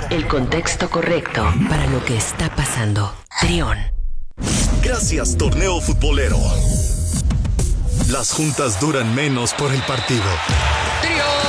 el contexto correcto para lo que está pasando. Trión. Gracias, torneo futbolero. Las juntas duran menos por el partido. ¡Trión!